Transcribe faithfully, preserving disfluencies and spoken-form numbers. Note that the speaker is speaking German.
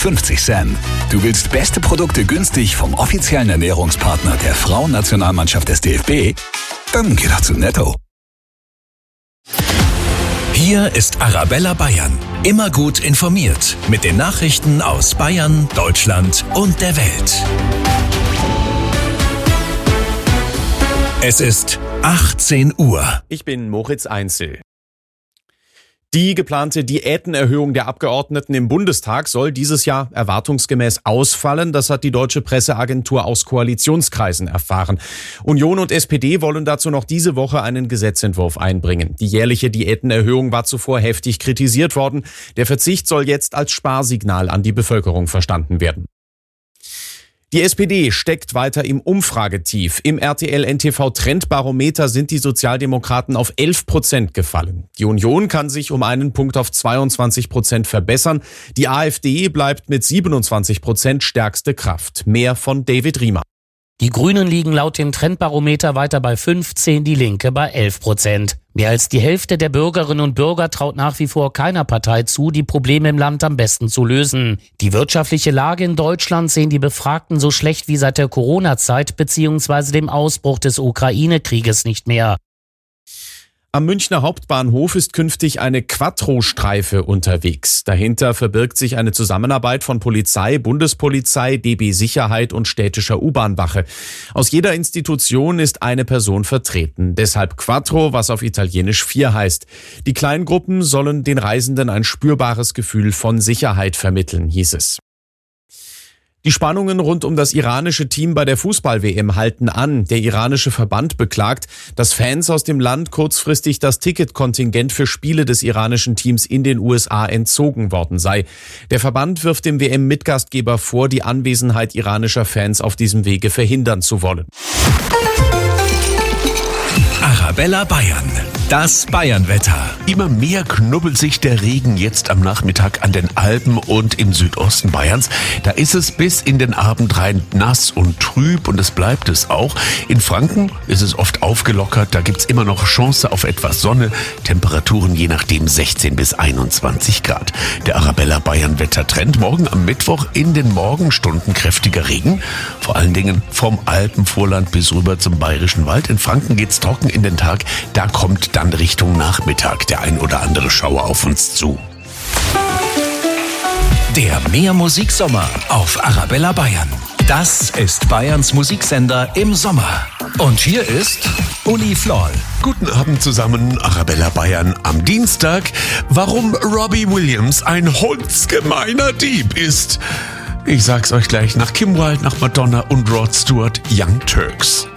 fünfzig Cent. Du willst beste Produkte günstig vom offiziellen Ernährungspartner der Frauennationalmannschaft des D F B? Dann geh doch zu Netto. Hier ist Arabella Bayern. Immer gut informiert mit den Nachrichten aus Bayern, Deutschland und der Welt. Es ist achtzehn Uhr. Ich bin Moritz Einzel. Die geplante Diätenerhöhung der Abgeordneten im Bundestag soll dieses Jahr erwartungsgemäß ausfallen. Das hat die deutsche Presseagentur aus Koalitionskreisen erfahren. Union und S P D wollen dazu noch diese Woche einen Gesetzentwurf einbringen. Die jährliche Diätenerhöhung war zuvor heftig kritisiert worden. Der Verzicht soll jetzt als Sparsignal an die Bevölkerung verstanden werden. Die S P D steckt weiter im Umfragetief. Im R T L N T V Trendbarometer sind die Sozialdemokraten auf elf Prozent gefallen. Die Union kann sich um einen Punkt auf zweiundzwanzig Prozent verbessern. Die AfD bleibt mit siebenundzwanzig Prozent stärkste Kraft. Mehr von David Riemer. Die Grünen liegen laut dem Trendbarometer weiter bei fünfzehn, die Linke bei elf Prozent. Mehr als die Hälfte der Bürgerinnen und Bürger traut nach wie vor keiner Partei zu, die Probleme im Land am besten zu lösen. Die wirtschaftliche Lage in Deutschland sehen die Befragten so schlecht wie seit der Corona-Zeit bzw. dem Ausbruch des Ukraine-Krieges nicht mehr. Am Münchner Hauptbahnhof ist künftig eine Quattro-Streife unterwegs. Dahinter verbirgt sich eine Zusammenarbeit von Polizei, Bundespolizei, D B Sicherheit und städtischer U-Bahn-Wache. Aus jeder Institution ist eine Person vertreten. Deshalb Quattro, was auf Italienisch vier heißt. Die Kleingruppen sollen den Reisenden ein spürbares Gefühl von Sicherheit vermitteln, hieß es. Die Spannungen rund um das iranische Team bei der Fußball-W M halten an. Der iranische Verband beklagt, dass Fans aus dem Land kurzfristig das Ticketkontingent für Spiele des iranischen Teams in den U S A entzogen worden sei. Der Verband wirft dem W M-Mitgastgeber vor, die Anwesenheit iranischer Fans auf diesem Wege verhindern zu wollen. Arabella Bayern. Das Bayernwetter. Immer mehr knubbelt sich der Regen jetzt am Nachmittag an den Alpen und im Südosten Bayerns. Da ist es bis in den Abend rein nass und trüb und es bleibt es auch. In Franken ist es oft aufgelockert, da gibt's immer noch Chance auf etwas Sonne. Temperaturen je nachdem sechzehn bis einundzwanzig Grad. Der Arabella Bayern Wettertrend. Morgen am Mittwoch in den Morgenstunden kräftiger Regen. Vor allen Dingen vom Alpenvorland bis rüber zum Bayerischen Wald. In Franken geht's trocken in den Tag. Da kommt dann Richtung Nachmittag der ein oder andere Schauer auf uns zu. Der Mehrmusiksommer auf Arabella Bayern. Das ist Bayerns Musiksender im Sommer. Und hier ist Uli Floll. Guten Abend zusammen, Arabella Bayern am Dienstag. Warum Robbie Williams ein hundsgemeiner Dieb ist. Ich sag's euch gleich nach Kim Wilde, nach Madonna und Rod Stewart, Young Turks.